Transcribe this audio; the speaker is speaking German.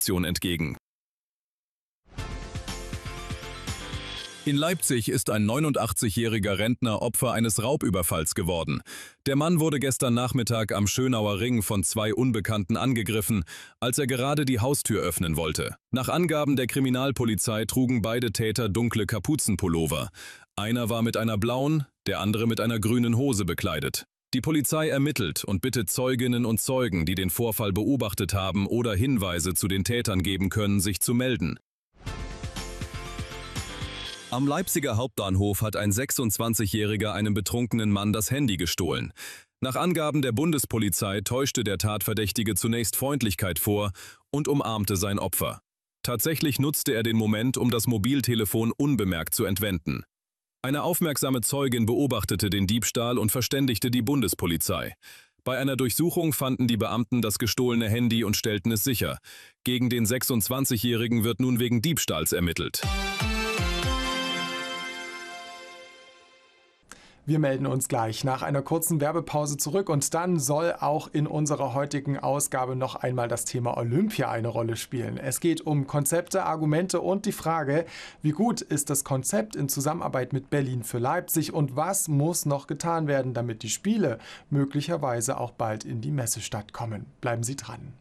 entgegen. In Leipzig ist ein 89-jähriger Rentner Opfer eines Raubüberfalls geworden. Der Mann wurde gestern Nachmittag am Schönauer Ring von 2 Unbekannten angegriffen, als er gerade die Haustür öffnen wollte. Nach Angaben der Kriminalpolizei trugen beide Täter dunkle Kapuzenpullover. Einer war mit einer blauen, der andere mit einer grünen Hose bekleidet. Die Polizei ermittelt und bittet Zeuginnen und Zeugen, die den Vorfall beobachtet haben oder Hinweise zu den Tätern geben können, sich zu melden. Am Leipziger Hauptbahnhof hat ein 26-Jähriger einem betrunkenen Mann das Handy gestohlen. Nach Angaben der Bundespolizei täuschte der Tatverdächtige zunächst Freundlichkeit vor und umarmte sein Opfer. Tatsächlich nutzte er den Moment, um das Mobiltelefon unbemerkt zu entwenden. Eine aufmerksame Zeugin beobachtete den Diebstahl und verständigte die Bundespolizei. Bei einer Durchsuchung fanden die Beamten das gestohlene Handy und stellten es sicher. Gegen den 26-Jährigen wird nun wegen Diebstahls ermittelt. Wir melden uns gleich nach einer kurzen Werbepause zurück und dann soll auch in unserer heutigen Ausgabe noch einmal das Thema Olympia eine Rolle spielen. Es geht um Konzepte, Argumente und die Frage, wie gut ist das Konzept in Zusammenarbeit mit Berlin für Leipzig und was muss noch getan werden, damit die Spiele möglicherweise auch bald in die Messestadt kommen. Bleiben Sie dran.